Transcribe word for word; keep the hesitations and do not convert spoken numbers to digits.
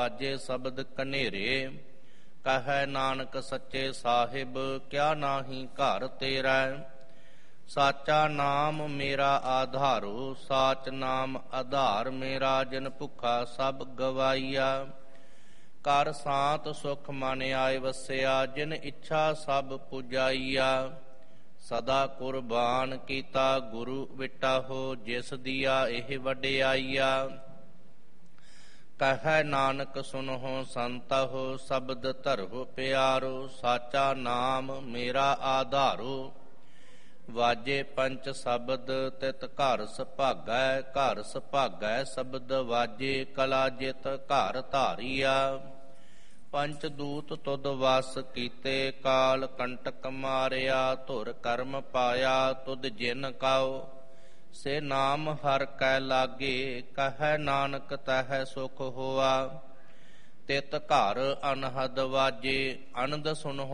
ਵਾਜੇ ਸ਼ਬਦ ਕਨੇਰੇ। ਕਹੈ ਨਾਨਕ ਸੱਚੇ ਸਾਹਿਬ ਕਿਆ ਨਾਹੀ ਘਰ ਤੇਰਾ। ਸਾਚਾ ਨਾਮ ਮੇਰਾ ਆਧਾਰੋ ਸਾਚ ਨਾਮ ਆਧਾਰ ਮੇਰਾ। ਜਿਨ ਭੁੱਖਾ ਸਭ ਗਵਾਈਆ ਕਰ ਸਾਤ ਸੁਖ ਮਨ ਆਏ ਵਸਿਆ। ਜਿਨ ਇੱਛਾ ਸਭ ਪੁਜਾਈਆ ਸਦਾ ਕੁਰਬਾਨ ਕੀਤਾ ਗੁਰੂ ਵਿਟਾਹੋ। ਜਿਸ ਦੀਆ ਇਹ ਵਡਿਆਈਆ ਕਹੈ ਨਾਨਕ ਸੁਨਹੁ ਸੰਤਹੁ ਸ਼ਬਦ ਧਰਹੁ ਪਿਆਰੋ। ਸਾਚਾ ਨਾਮ ਮੇਰਾ ਆਧਾਰੋ ਵਾਜੇ ਪੰਚ ਸ਼ਬਦ ਤਿਤ ਘਰ ਸੁਭਾਗੈ। ਘਰ ਸੁਭਾਗੈ ਸ਼ਬਦ ਵਾਜੇ ਕਲਾ ਜਿਤ ਘਰ ਧਾਰੀਆ। ਪੰਚ ਦੂਤ ਤੁਧ ਵਸ ਕੀਤੇ ਕਾਲ ਕੰਟਕ ਮਾਰਿਆ। ਧੁਰ ਕਰਮ ਪਾਇਆ ਤੁਧ ਜਿਨ ਕਾਉ ਸੇ ਨਾਮ ਹਰ ਕੈ ਲਾਗੇ। ਕਹੈ ਨਾਨਕ ਤਹਿ ਸੁਖ ਹੋਆ ਤਿਤ ਘਰ ਅਨਹਦ ਵਾਜੇ। ਅਨੰਦ ਸੁਨਹੁ